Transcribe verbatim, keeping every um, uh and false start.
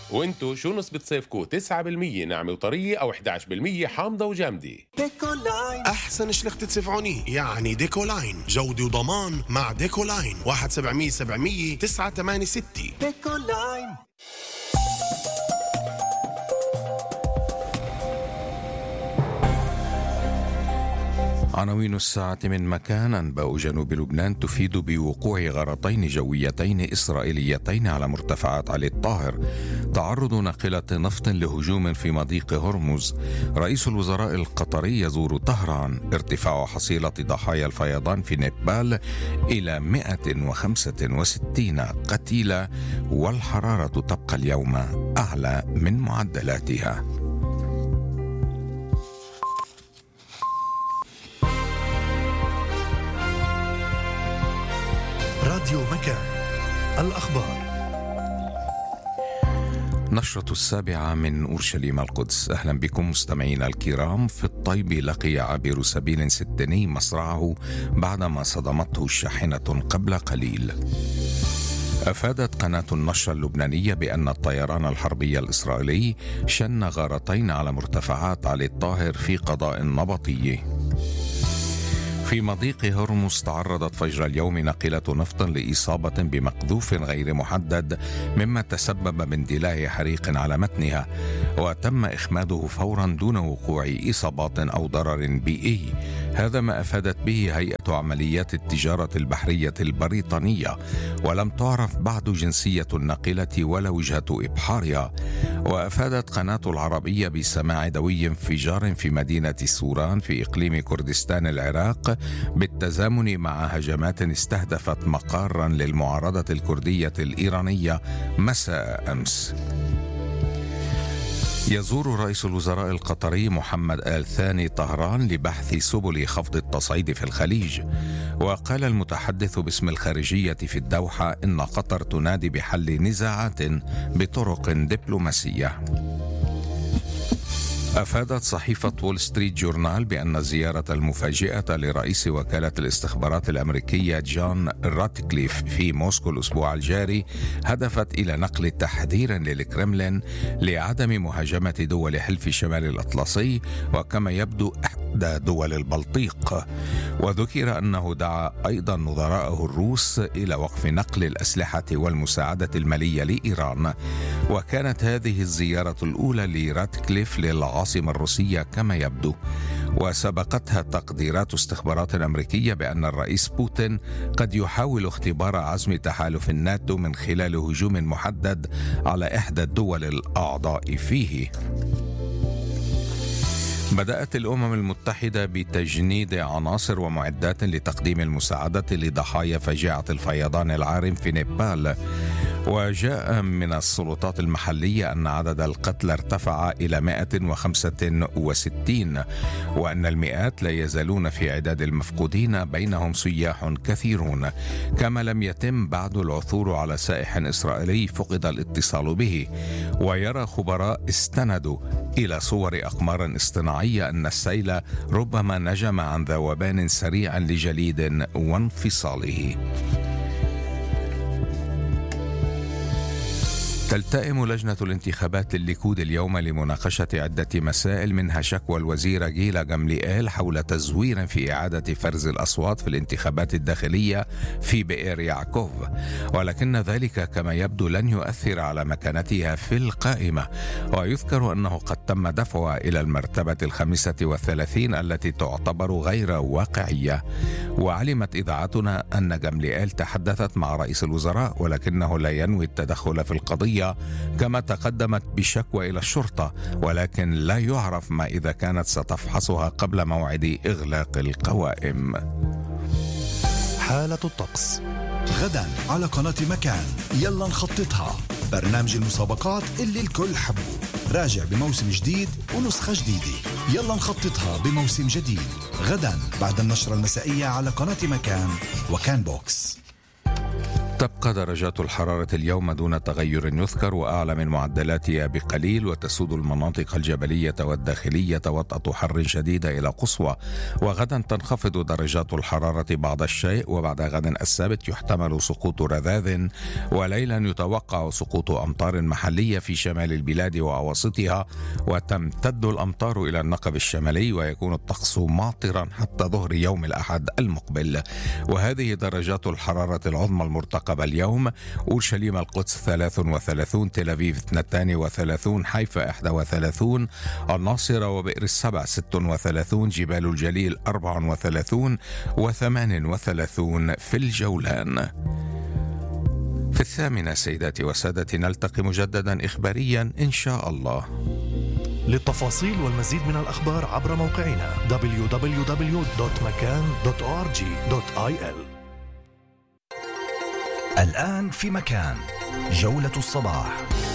وانتو شو نسبة صيفكو؟ تسعة بالمية ناعمة وطرية أو إحدى عشر بالمية حامضة وجامدة؟ ديكولاين أحسن شلختة سفعوني، يعني ديكولاين جودة وضمان مع ديكولاين. واحد سبعمية سبعمية تسعة ثمانية ستة. ديكولاين. عناوين الساعة من مكان. أنباء جنوب لبنان تفيد بوقوع غارتين جويتين إسرائيليتين على مرتفعات علي الطاهر. تعرض ناقلة نفط لهجوم في مضيق هرمز. رئيس الوزراء القطري يزور طهران. ارتفاع حصيلة ضحايا الفيضان في نيبال إلى مئة وخمسة وستين قتيلة، والحرارة تبقى اليوم أعلى من معدلاتها. راديو مكان، الأخبار. نشرة السابعة من أورشليم القدس. أهلا بكم مستمعينا الكرام. في الطيب لقي عابر سبيل سدني مصرعه بعدما صدمته شاحنة قبل قليل. أفادت قناة النشر اللبنانية بأن الطيران الحربي الإسرائيلي شن غارتين على مرتفعات علي الطاهر في قضاء نبطي. في مضيق هرمز تعرضت فجر اليوم ناقلة نفط لإصابة بمقذوف غير محدد، مما تسبب باندلاع حريق على متنها، وتم إخماده فورا دون وقوع إصابات أو ضرر بيئي. هذا ما أفادت به هيئة عمليات التجارة البحرية البريطانية، ولم تعرف بعد جنسية الناقلة ولا وجهة إبحارها. وأفادت قناة العربية بسماع دوي انفجار في مدينة سوران في إقليم كردستان العراق، بالتزامن مع هجمات استهدفت مقارا للمعارضة الكردية الإيرانية مساء أمس. يزور رئيس الوزراء القطري محمد آل ثاني طهران لبحث سبل خفض التصعيد في الخليج. وقال المتحدث باسم الخارجية في الدوحة إن قطر تنادي بحل نزاعات بطرق دبلوماسية. أفادت صحيفة وول ستريت جورنال بأن الزيارة المفاجئة لرئيس وكالة الاستخبارات الأمريكية جون راتكليف في موسكو الأسبوع الجاري هدفت إلى نقل تحذير للكرملين لعدم مهاجمة دول حلف شمال الأطلسي، وكما يبدو إحدى دول البلطيق. وذكر أنه دعا أيضا نظراءه الروس إلى وقف نقل الأسلحة والمساعدة المالية لإيران. وكانت هذه الزيارة الأولى لراتكليف للعاصمة الروسية كما يبدو، وسبقتها تقديرات استخبارات أمريكية بأن الرئيس بوتين قد يحاول اختبار عزم تحالف الناتو من خلال هجوم محدد على إحدى الدول الأعضاء فيه. بدأت الأمم المتحدة بتجنيد عناصر ومعدات لتقديم المساعدة لضحايا فجيعة الفيضان العارم في نيبال. وجاء من السلطات المحلية أن عدد القتلى ارتفع إلى مئة وخمسة وستين، وأن المئات لا يزالون في عداد المفقودين، بينهم سياح كثيرون. كما لم يتم بعد العثور على سائح إسرائيلي فقد الاتصال به. ويرى خبراء استندوا إلى صور أقمار اصطناعية أن السيل ربما نجم عن ذوبان سريع لجليد وانفصاله. تلتئم لجنة الانتخابات للليكود اليوم لمناقشة عدة مسائل، منها شكوى الوزيرة جيلا جمليئيل حول تزوير في إعادة فرز الأصوات في الانتخابات الداخلية في بئر يعقوب، ولكن ذلك كما يبدو لن يؤثر على مكانتها في القائمة. ويذكر أنه قد تم دفعها إلى المرتبة الخامسة والثلاثين التي تعتبر غير واقعية. وعلمت إذاعتنا أن جمليئيل تحدثت مع رئيس الوزراء، ولكنه لا ينوي التدخل في القضية، كما تقدمت بشكوى إلى الشرطة، ولكن لا يعرف ما إذا كانت ستفحصها قبل موعد إغلاق القوائم. حالة الطقس غدا على قناة مكان. يلا نخططها، برنامج المسابقات اللي الكل حبه، راجع بموسم جديد ونسخة جديدة. يلا نخططها بموسم جديد غدا بعد النشرة المسائية على قناة مكان وكان بوكس. تبقى درجات الحرارة اليوم دون تغير يذكر وأعلى من معدلاتها بقليل، وتسود المناطق الجبلية والداخلية وطأة حر شديدة إلى قصوى. وغدا تنخفض درجات الحرارة بعض الشيء، وبعد غد السبت يحتمل سقوط رذاذ، وليلا يتوقع سقوط أمطار محلية في شمال البلاد وأواسطها، وتمتد الأمطار إلى النقب الشمالي، ويكون الطقس ماطرا حتى ظهر يوم الأحد المقبل. وهذه درجات الحرارة العظمى المرتقبة اليوم: أورشليم القدس ثلاث وثلاثون، تل أبيب اثنتان وثلاثون، حيفا إحدى وثلاثون، الناصرة وبئر السبع ست وثلاثون، جبال الجليل أربع وثلاثون، وثمان وثلاثون في الجولان. في الثامنة سيداتي وسادتي نلتقي مجددا إخباريا إن شاء الله. للتفاصيل والمزيد من الأخبار عبر موقعنا دبليو دبليو دبليو دوت مكان دوت أو آر جي دوت آي إل. الآن في مكان جولة الصباح.